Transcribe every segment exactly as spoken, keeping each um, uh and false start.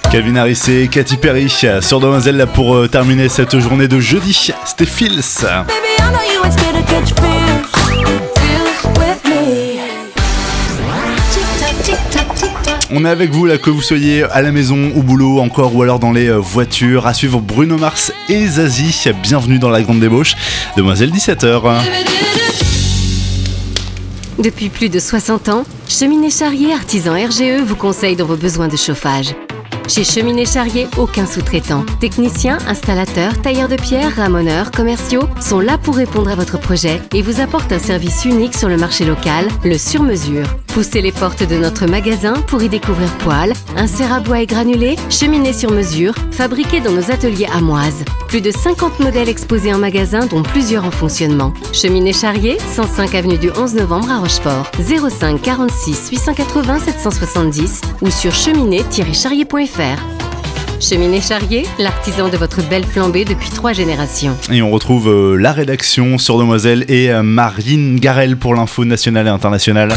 Calvin Harris et Katy Perry sur Demoiselle là pour euh, terminer cette journée de jeudi. C'était Feels. On est avec vous là, que vous soyez à la maison, au boulot, encore ou alors dans les voitures. À suivre Bruno Mars et Zazie. Bienvenue dans la grande débauche. Demoiselle, dix-sept heures. Depuis plus de soixante ans, Cheminée Charrier Artisan R G E vous conseille dans vos besoins de chauffage. Chez Cheminée Charrier, aucun sous-traitant. Techniciens, installateurs, tailleurs de pierre, ramoneurs, commerciaux sont là pour répondre à votre projet et vous apportent un service unique sur le marché local, le sur-mesure. Poussez les portes de notre magasin pour y découvrir poêles, inserts à bois et granulés, cheminées sur mesure, fabriquées dans nos ateliers amoises. Plus de cinquante modèles exposés en magasin, dont plusieurs en fonctionnement. Cheminée Charrier, cent cinq avenue du onze novembre à Rochefort. zéro cinq quarante-six huit cent quatre-vingts sept cent soixante-dix ou sur cheminée tiret charrier point f r. Cheminée Charrier, l'artisan de votre belle flambée depuis trois générations. Et on retrouve euh, la rédaction sur Demoiselle et euh, Marine Garel pour l'info nationale et internationale.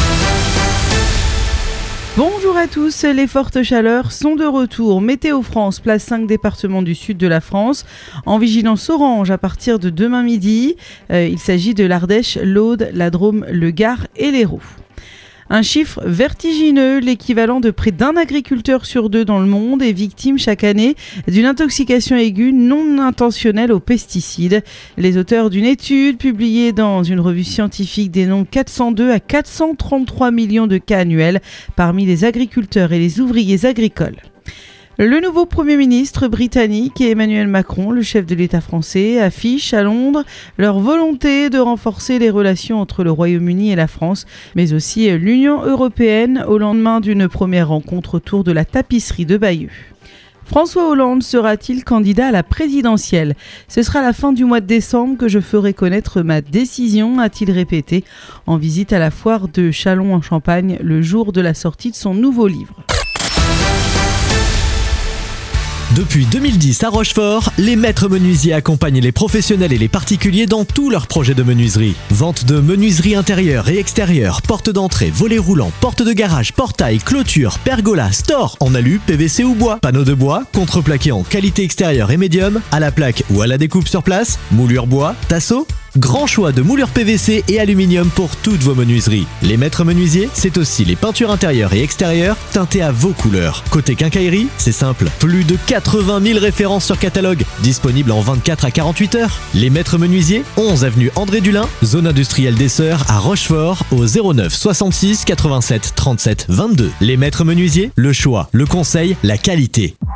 Bonjour à tous, les fortes chaleurs sont de retour. Météo France place cinq départements du sud de la France en vigilance orange à partir de demain midi. Euh, il s'agit de l'Ardèche, l'Aude, la Drôme, le Gard et l'Hérault. Un chiffre vertigineux, l'équivalent de près d'un agriculteur sur deux dans le monde est victime chaque année d'une intoxication aiguë non intentionnelle aux pesticides. Les auteurs d'une étude publiée dans une revue scientifique dénombrent quatre cent deux à quatre cent trente-trois millions de cas annuels parmi les agriculteurs et les ouvriers agricoles. Le nouveau Premier ministre britannique et Emmanuel Macron, le chef de l'État français, affichent à Londres leur volonté de renforcer les relations entre le Royaume-Uni et la France, mais aussi l'Union européenne au lendemain d'une première rencontre autour de la tapisserie de Bayeux. François Hollande sera-t-il candidat à la présidentielle ? Ce sera à la fin du mois de décembre que je ferai connaître ma décision, a-t-il répété, en visite à la foire de Châlons en Champagne le jour de la sortie de son nouveau livre. Depuis deux mille dix à Rochefort, les maîtres menuisiers accompagnent les professionnels et les particuliers dans tous leurs projets de menuiserie. Vente de menuiserie intérieure et extérieure, porte d'entrée, volets roulants, porte de garage, portail, clôture, pergola, store en alu, P V C ou bois, panneaux de bois, contreplaqués en qualité extérieure et médium, à la plaque ou à la découpe sur place, moulure bois, tasseau. Grand choix de moulures P V C et aluminium pour toutes vos menuiseries. Les maîtres menuisiers, c'est aussi les peintures intérieures et extérieures teintées à vos couleurs. Côté quincaillerie, c'est simple, plus de quatre-vingt mille références sur catalogue, disponibles en vingt-quatre à quarante-huit heures. Les maîtres menuisiers, onze avenue André Dulin, zone industrielle des Sœurs à Rochefort, au zéro neuf soixante-six quatre-vingt-sept trente-sept vingt-deux. Les maîtres menuisiers, le choix, le conseil, la qualité.